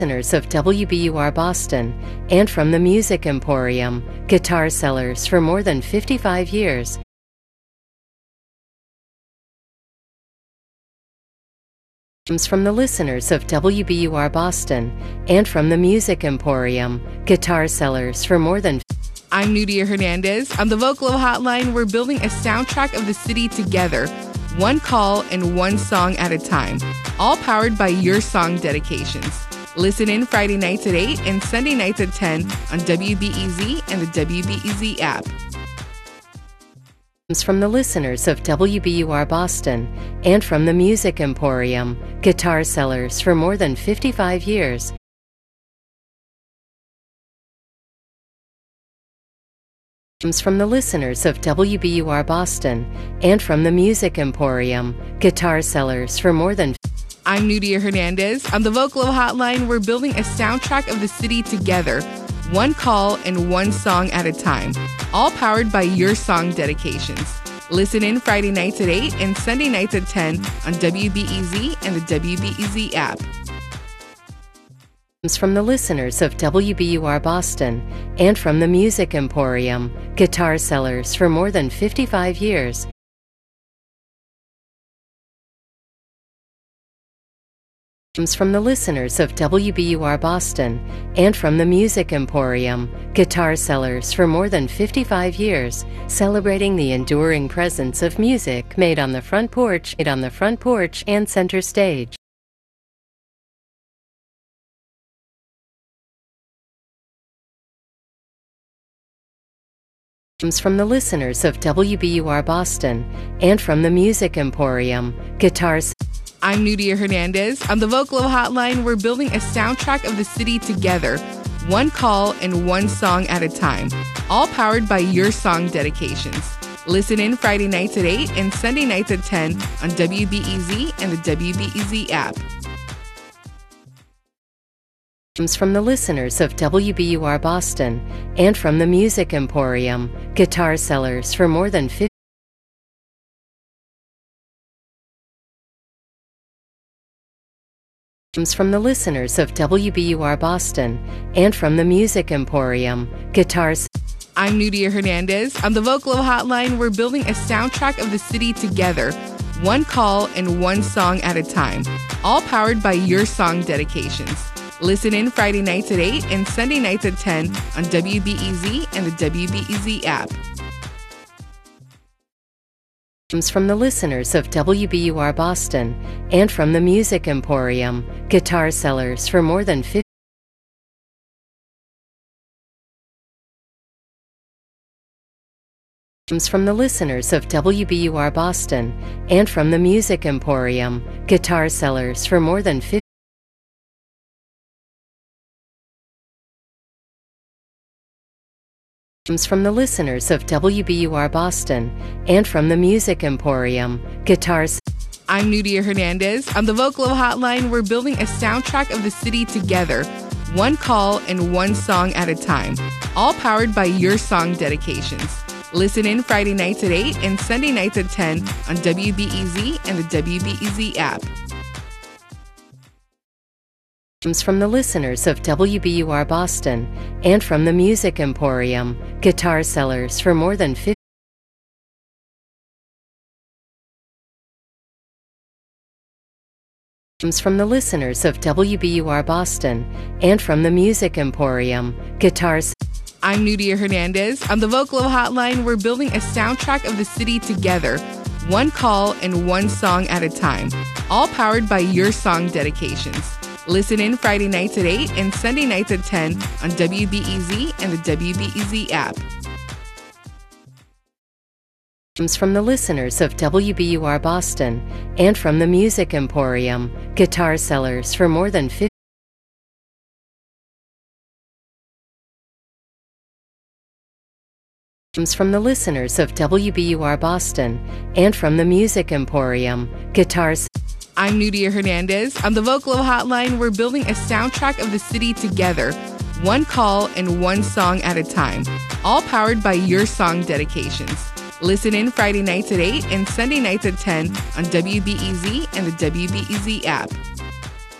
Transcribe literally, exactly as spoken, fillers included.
Listeners of W B U R Boston, and from the Music Emporium, guitar sellers for more than fifty-five years. From the listeners of W B U R Boston, and from the Music Emporium, guitar sellers for more than. I'm Nudia Hernandez. On the Vocalo Hotline, we're building a soundtrack of the city together, one call and one song at a time, all powered by your song dedications. Listen in Friday nights at eight and Sunday nights at ten on W B E Z and the W B E Z app. From the listeners of W B U R Boston, and from the Music Emporium, guitar sellers for more than fifty-five years. From the listeners of W B U R Boston, and from the Music Emporium, guitar sellers for more than. I'm Nudia Hernandez. On the Vocalo Hotline, we're building a soundtrack of the city together, one call and one song at a time, all powered by your song dedications. Listen in Friday nights at eight and Sunday nights at ten on W B E Z and the W B E Z app. From the listeners of W B U R Boston, and from the Music Emporium, guitar sellers for more than fifty-five years. From the listeners of W B U R Boston, and from the Music Emporium, guitar sellers for more than fifty-five years, celebrating the enduring presence of music made on the front porch, made on the front porch and center stage. From the listeners of W B U R Boston, and from the Music Emporium, guitars. I'm Nudia Hernandez. On the Vocalo Hotline, we're building a soundtrack of the city together, one call and one song at a time, all powered by your song dedications. Listen in Friday nights at eight and Sunday nights at ten on W B E Z and the W B E Z app. From the listeners of W B U R Boston, and from the Music Emporium, guitar sellers for more than fifty. From the listeners of W B U R Boston, and from the Music Emporium, guitars. I'm Nudia Hernandez. On the Vocalo Hotline, we're building a soundtrack of the city together, one call and one song at a time, all powered by your song dedications. Listen in Friday nights at eight and Sunday nights at ten on W B E Z and the W B E Z app. From the listeners of W B U R Boston, and from the Music Emporium, guitar sellers for more than fifty. From the listeners of W B U R Boston, and from the Music Emporium, guitar sellers for more than fifty. From the listeners of W B U R Boston, and from the Music Emporium, guitars. I'm Nudia Hernandez. On the Vocalo Hotline, we're building a soundtrack of the city together, one call and one song at a time, all powered by your song dedications. Listen in Friday nights at eight and Sunday nights at ten on W B E Z and the W B E Z app. From the listeners of W B U R Boston, and from the Music Emporium, guitar sellers for more than fifty. From the listeners of W B U R Boston, and from the Music Emporium, guitars. I'm Nudia Hernandez. On the Vocalo Hotline, we're building a soundtrack of the city together, one call and one song at a time, all powered by your song dedications. Listen in Friday nights at eight and Sunday nights at ten on W B E Z and the W B E Z app. From the listeners of W B U R Boston, and from the Music Emporium, guitar sellers for more than fifty. From the listeners of W B U R Boston, and from the Music Emporium, guitars. I'm Nudia Hernandez. On the Vocalo Hotline, we're building a soundtrack of the city together, one call and one song at a time, all powered by your song dedications. Listen in Friday nights at eight and Sunday nights at ten on W B E Z and the W B E Z app.